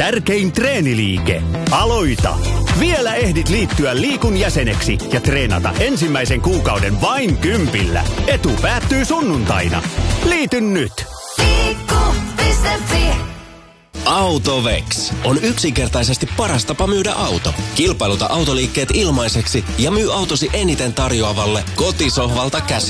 tärkein treeniliike. Aloita! Vielä ehdit liittyä Liikun jäseneksi ja treenata ensimmäisen kuukauden vain 10. Etu päättyy sunnuntaina. Liity nyt! Liikku.fi. Autovex on yksinkertaisesti paras tapa myydä auto. Kilpailuta autoliikkeet ilmaiseksi ja myy autosi eniten tarjoavalle kotisohvalta käsin.